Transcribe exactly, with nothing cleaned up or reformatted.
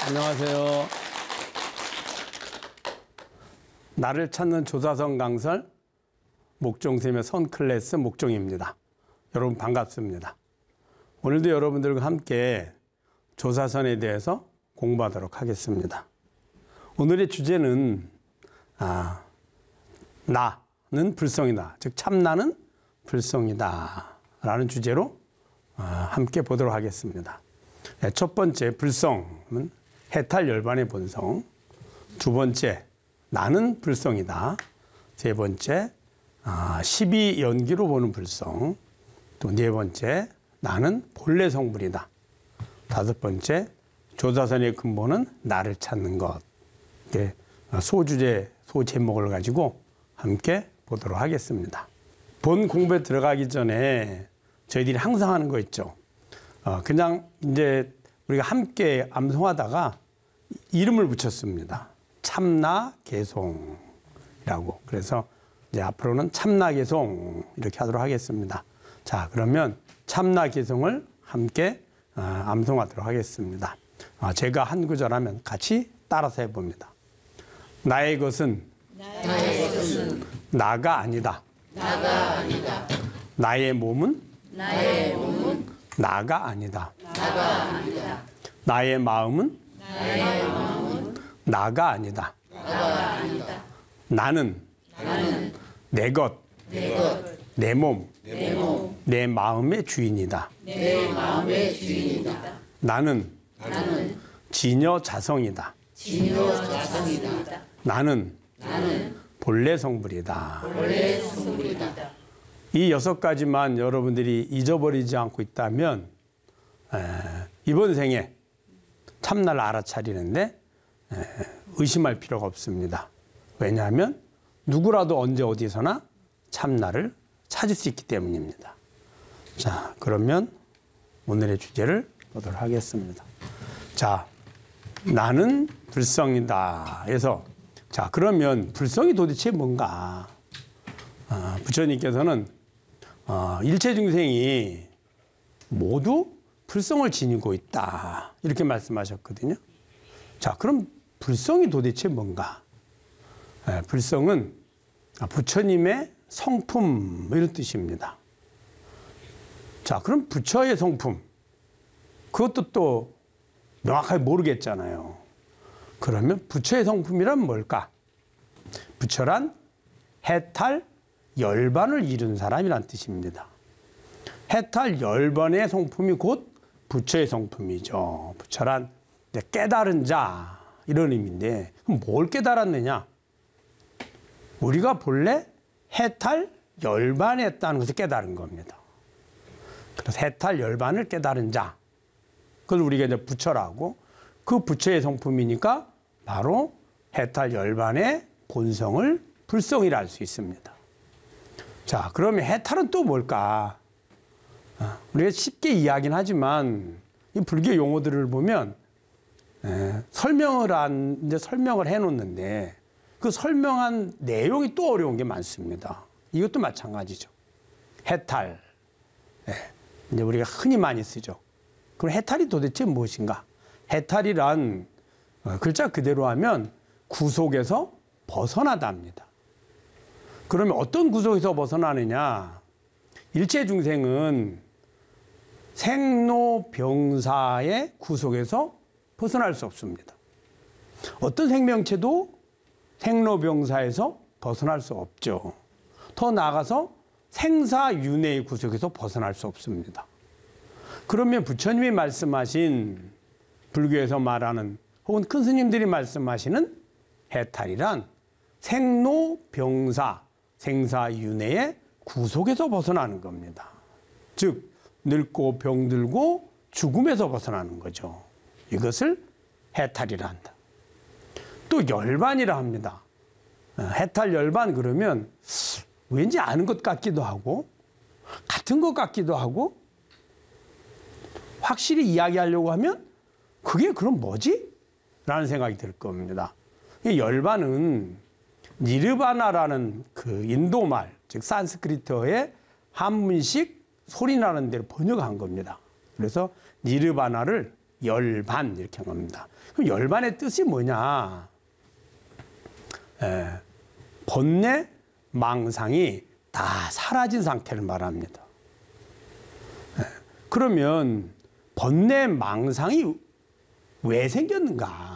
안녕하세요. 나를 찾는 조사선 강설 목종쌤의 선 클래스 목종입니다. 여러분 반갑습니다. 오늘도 여러분들과 함께 조사선에 대해서 공부하도록 하겠습니다. 오늘의 주제는 아, 나는 불성이다. 즉 참나는 불성이다 라는 주제로 아, 함께 보도록 하겠습니다. 네, 첫 번째 불성은 해탈 열반의 본성, 두 번째 나는 불성이다, 세 번째 아, 십이 연기로 보는 불성, 또 네 번째 나는 본래 성불이다, 다섯 번째 조사선의 근본은 나를 찾는 것. 이렇게 소주제, 소제목을 가지고 함께 보도록 하겠습니다. 본 공부에 들어가기 전에 저희들이 항상 하는 거 있죠. 어, 그냥 이제 우리가 함께 암송하다가 이름을 붙였습니다. 참나개송이라고. 그래서 이제 앞으로는 참나개송 이렇게 하도록 하겠습니다. 자, 그러면 참나개송을 함께 어, 암송하도록 하겠습니다. 어, 제가 한 구절 하면 같이 따라서 해봅니다. 나의 것은, 나의 것은 나가 아니다. 나가 아니다. 나의 몸은, 나의 몸은 나가 아니다. 나가 아니다. 나의 마음은, 나의 마음은 나가 아니다. 나가 아니다. 나는, 나는 내 것, 내 것, 내 몸, 내 몸, 내 마음의 주인이다. 내 마음의 주인이다. 나는 나는 진여 자성이다. 진여 자성이다. 나는 나는 본래 성불이다. 본래 성불이다. 이 여섯 가지만 여러분들이 잊어버리지 않고 있다면 에, 이번 생에 참나를 알아차리는데 에, 의심할 필요가 없습니다. 왜냐하면 누구라도 언제 어디서나 참나를 찾을 수 있기 때문입니다. 자, 그러면 오늘의 주제를 보도록 하겠습니다. 자, 나는 불성이다 해서, 자, 그러면 불성이 도대체 뭔가? 아, 부처님께서는 어, 일체 중생이 모두 불성을 지니고 있다 이렇게 말씀하셨거든요. 자, 그럼 불성이 도대체 뭔가? 에, 불성은 부처님의 성품 이런 뜻입니다. 자, 그럼 부처의 성품, 그것도 또 명확하게 모르겠잖아요. 그러면 부처의 성품이란 뭘까? 부처란 해탈 열반을 이룬 사람이란 뜻입니다. 해탈 열반의 성품이 곧 부처의 성품이죠. 부처란 깨달은 자 이런 의미인데, 그럼 뭘 깨달았느냐? 우리가 본래 해탈 열반에 있다는 것을 깨달은 겁니다. 그래서 해탈 열반을 깨달은 자, 그걸 우리가 이제 부처라고, 그 부처의 성품이니까 바로 해탈 열반의 본성을 불성이라 할 수 있습니다. 자, 그러면 해탈은 또 뭘까? 우리가 쉽게 이야기는 하지만 이 불교 용어들을 보면 에, 설명을 한 이제 설명을 해놓는데 그 설명한 내용이 또 어려운 게 많습니다. 이것도 마찬가지죠. 해탈, 에, 이제 우리가 흔히 많이 쓰죠. 그럼 해탈이 도대체 무엇인가? 해탈이란 어, 글자 그대로 하면 구속에서 벗어나다입니다. 그러면 어떤 구속에서 벗어나느냐? 일체 중생은 생로병사의 구속에서 벗어날 수 없습니다. 어떤 생명체도 생로병사에서 벗어날 수 없죠. 더 나아가서 생사윤회의 구속에서 벗어날 수 없습니다. 그러면 부처님이 말씀하신, 불교에서 말하는 혹은 큰 스님들이 말씀하시는 해탈이란 생로병사, 생사윤회의 구속에서 벗어나는 겁니다. 즉 늙고 병들고 죽음에서 벗어나는 거죠. 이것을 해탈이라 한다. 또 열반이라 합니다. 해탈 열반 그러면 왠지 아는 것 같기도 하고 같은 것 같기도 하고 확실히 이야기하려고 하면 그게 그럼 뭐지? 라는 생각이 들 겁니다. 이 열반은 니르바나라는 그 인도말, 즉 산스크리트어의 한문식 소리나는 대로 번역한 겁니다. 그래서 니르바나를 열반 이렇게 한 겁니다. 그럼 열반의 뜻이 뭐냐? 에, 번뇌, 망상이 다 사라진 상태를 말합니다. 에, 그러면 번뇌, 망상이 왜 생겼는가?